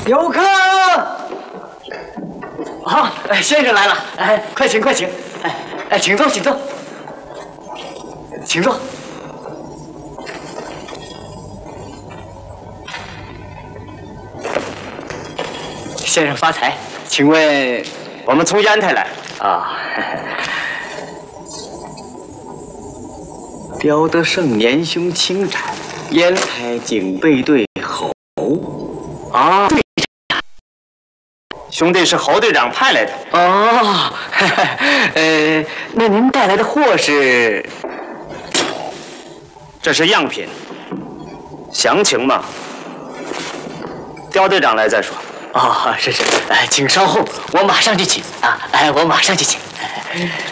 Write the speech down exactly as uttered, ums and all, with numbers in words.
有客。好，哎，先生来了，哎，快请快请，哎哎，请坐请坐，请坐。先生发财，请问我们从烟台来啊？刁德胜年兄轻产，烟台警备队侯。啊，队长， 兄弟是侯队长派来的。 哦，呃，那您带来的货是？ 这是样品，详情嘛，刁队长来再说。 哦，是是，哎，请稍后，我马上就请啊！哎，我马上就请。